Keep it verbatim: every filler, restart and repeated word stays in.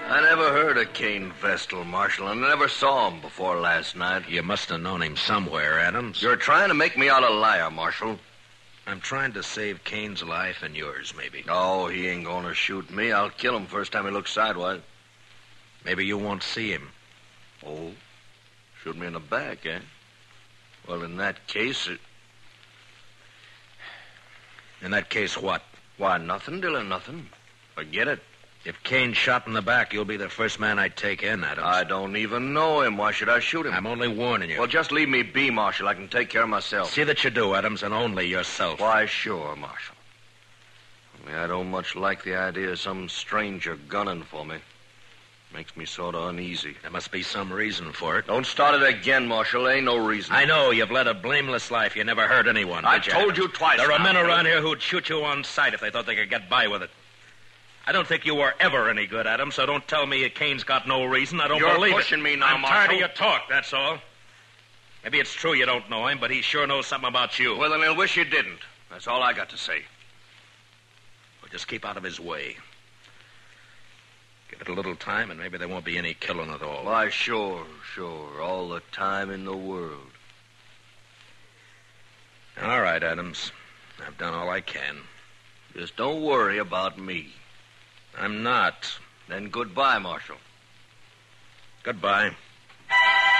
I never heard of Cain Vestal, Marshal, and I never saw him before last night. You must have known him somewhere, Adams. You're trying to make me out a liar, Marshal. I'm trying to save Cain's life and yours, maybe. Oh, he ain't gonna shoot me. I'll kill him first time he looks sidewise. Maybe you won't see him. Oh, shoot me in the back, eh? Well, in that case... It... In that case, what? Why, nothing, Dillon, nothing. Forget it. If Cain's shot in the back, you'll be the first man I take in, Adams. I don't even know him. Why should I shoot him? I'm only warning you. Well, just leave me be, Marshal. I can take care of myself. See that you do, Adams, and only yourself. Why, sure, Marshal. Only I don't much like the idea of some stranger gunning for me. Makes me sort of uneasy. There must be some reason for it. Don't start it again, Marshal. Ain't no reason. I know. You've led a blameless life. You never hurt anyone. I did you, told Adams? you twice. There are now, men Dillon. around here who'd shoot you on sight if they thought they could get by with it. I don't think you were ever any good, Adams, so don't tell me Cain's got no reason. I don't You're believe it. You're pushing me now, I'm Marshal. tired of your talk, that's all. Maybe it's true you don't know him, but he sure knows something about you. Well, then he'll wish you didn't. That's all I got to say. Well, just keep out of his way. Give it a little time, and maybe there won't be any killing at all. Why, sure, sure. All the time in the world. All right, Adams. I've done all I can. Just don't worry about me. I'm not. Then goodbye, Marshal. Goodbye.